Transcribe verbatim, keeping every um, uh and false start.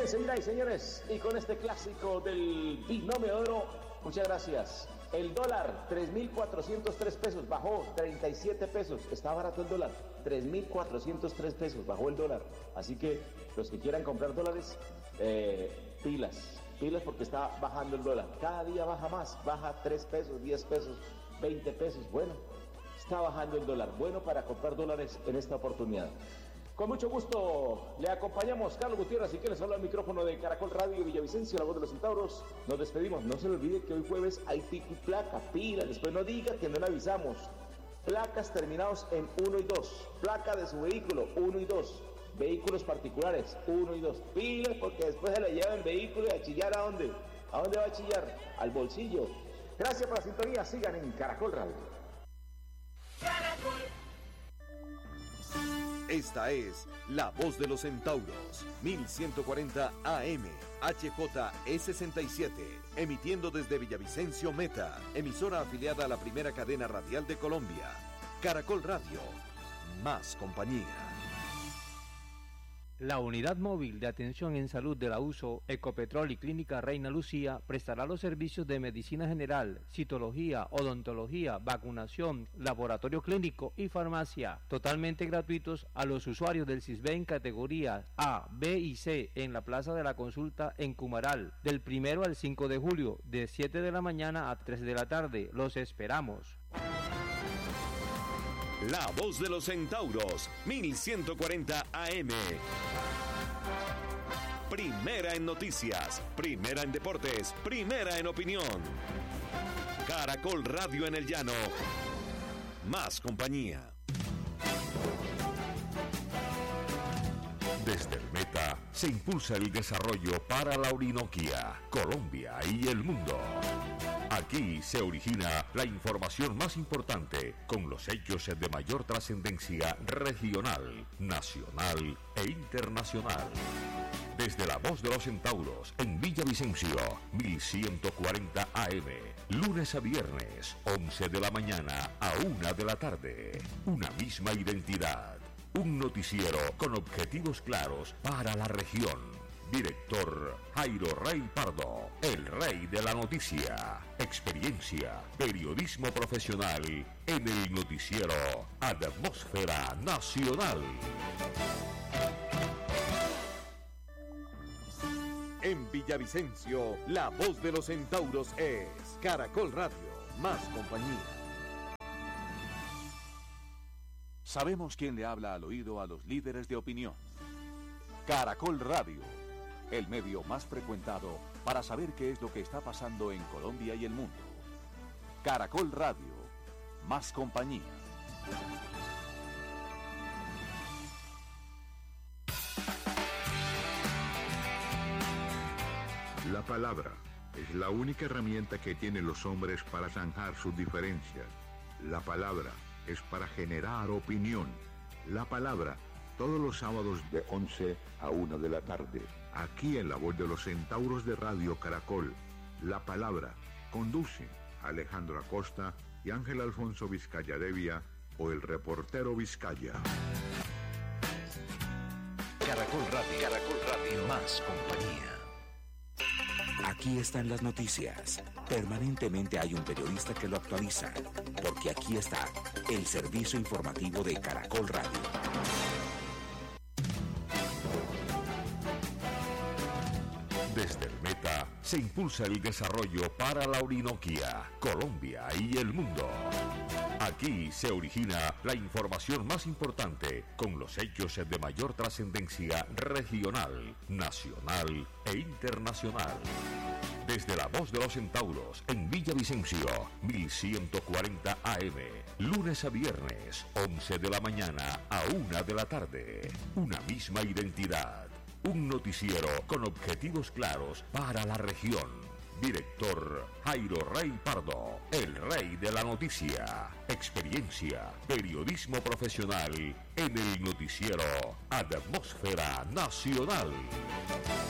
Bien, señoras y señores, y con este clásico del binomio de oro, muchas gracias. El dólar, tres mil cuatrocientos tres pesos, bajó treinta y siete pesos. Está barato el dólar, tres mil cuatrocientos tres pesos, bajó el dólar. Así que los que quieran comprar dólares, eh, pilas, pilas porque está bajando el dólar. Cada día baja más, baja tres pesos, diez pesos, veinte pesos. Bueno, está bajando el dólar. Bueno para comprar dólares en esta oportunidad. Con mucho gusto le acompañamos Carlos Gutiérrez, y que les habla el micrófono de Caracol Radio Villavicencio, la voz de los centauros. Nos despedimos. No se le olvide que hoy jueves hay pico y placa, pila. Después no diga que no le avisamos. Placas terminados en uno y dos. Placa de su vehículo, uno y dos. Vehículos particulares, uno y dos. Pilas porque después se le lleva el vehículo y a chillar ¿a dónde? ¿A dónde va a chillar? Al bolsillo. Gracias por la sintonía. Sigan en Caracol Radio. Caracol. Esta es La Voz de los Centauros, mil ciento cuarenta A M, H J E sesenta y siete, emitiendo desde Villavicencio Meta, emisora afiliada a la primera cadena radial de Colombia. Caracol Radio, más compañía. La Unidad Móvil de Atención en Salud de la U S O, Ecopetrol y Clínica Reina Lucía prestará los servicios de medicina general, citología, odontología, vacunación, laboratorio clínico y farmacia, totalmente gratuitos a los usuarios del CISBEN categorías A, B y C en la Plaza de la Consulta en Cumaral, del primero al cinco de julio, de siete de la mañana a tres de la tarde. Los esperamos. La Voz de los Centauros, mil ciento cuarenta A M. Primera en noticias, primera en deportes, primera en opinión. Caracol Radio en el llano. Más compañía. Desde el Meta se impulsa el desarrollo para la Orinoquia, Colombia y el mundo. Aquí se origina la información más importante con los hechos de mayor trascendencia regional, nacional e internacional. Desde La Voz de los Centauros en Villavicencio, mil ciento cuarenta A M, lunes a viernes, once de la mañana a una de la tarde. Una misma identidad, un noticiero con objetivos claros para la región. Director Jairo Rey Pardo, el rey de la noticia. Experiencia, periodismo profesional en el noticiero Atmósfera Nacional. En Villavicencio, la voz de los centauros es Caracol Radio, más compañía. Sabemos quién le habla al oído a los líderes de opinión. Caracol Radio, el medio más frecuentado para saber qué es lo que está pasando en Colombia y el mundo. Caracol Radio, más compañía. La palabra es la única herramienta que tienen los hombres para zanjar sus diferencias. La palabra es para generar opinión. La palabra, todos los sábados de once a una de la tarde, aquí en La Voz de los Centauros de Radio Caracol. La palabra conduce Alejandro Acosta y Ángel Alfonso Vizcaya Devia, o el reportero Vizcaya. Caracol Radio, Caracol Radio, más compañía. Aquí están las noticias. Permanentemente hay un periodista que lo actualiza, porque aquí está el servicio informativo de Caracol Radio. Desde el Meta se impulsa el desarrollo para la Orinoquia, Colombia y el mundo. Aquí se origina la información más importante con los hechos de mayor trascendencia regional, nacional e internacional. Desde La Voz de los Centauros en Villavicencio, mil ciento cuarenta A M, lunes a viernes, once de la mañana a una de la tarde. Una misma identidad, un noticiero con objetivos claros para la región. Director Jairo Rey Pardo, el rey de la noticia. Experiencia, periodismo profesional en el noticiero Atmósfera Nacional.